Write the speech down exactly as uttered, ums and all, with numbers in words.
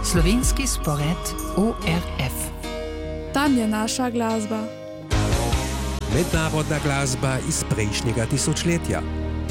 Slovenski spored O R F. Tam je naša glasba. Mednarodna glasba iz prejšnjega tisočletja.